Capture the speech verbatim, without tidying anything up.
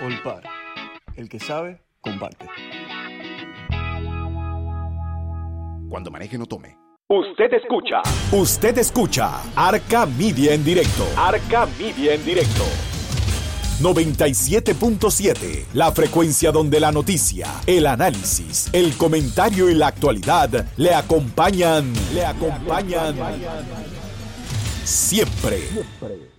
Olpar. El que sabe, comparte. Cuando maneje, no tome. Usted escucha. Usted escucha Arca Media en directo. Arca Media en directo. noventa y siete punto siete, la frecuencia donde la noticia, el análisis, el comentario y la actualidad le acompañan, le acompañan siempre.